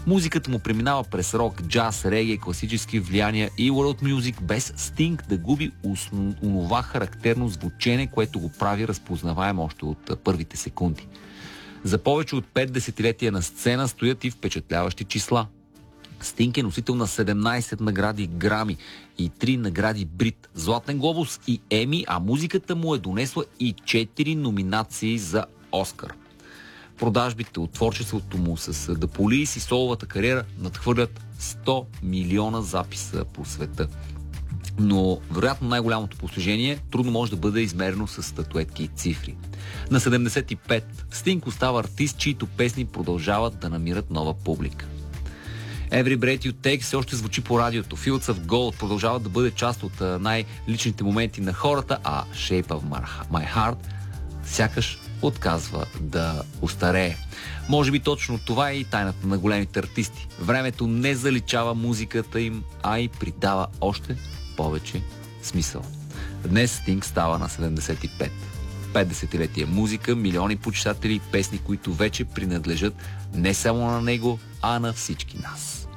Музиката му преминава през рок, джаз, реге, класически влияния и world music, без Стинг да губи онова характерно звучене, което го прави разпознаваем още от първите секунди. За повече от 5 десетилетия на сцена стоят и впечатляващи числа. Стинг е носител на 17 награди Грами и 3 награди Брит, Златен глобус и Еми, а музиката му е донесла и 4 номинации за Оскар. Продажбите от творчеството му с The Police и соловата кариера надхвърлят 100 милиона записа по света. Но, вероятно, най-голямото постижение трудно може да бъде измерено с статуетки и цифри. На 75 Стинг остава артист, чието песни продължават да намират нова публика. Every Breath You Take все още звучи по радиото. Fields of Gold продължава да бъде част от най-личните моменти на хората, а Shape of My Heart сякаш отказва да остарее. Може би точно това е и тайната на големите артисти. Времето не заличава музиката им, а и придава още повече смисъл. Днес Стинг става на 75. 5 десетилетия музика, милиони почитатели и песни, които вече принадлежат не само на него, а на всички нас.